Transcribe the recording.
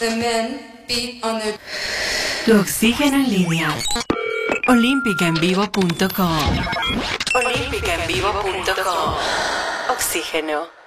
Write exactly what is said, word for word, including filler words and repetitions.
The men beat on their... Tu oxígeno en línea. olímpica en vivo punto com. olímpica en vivo punto com. Oxígeno.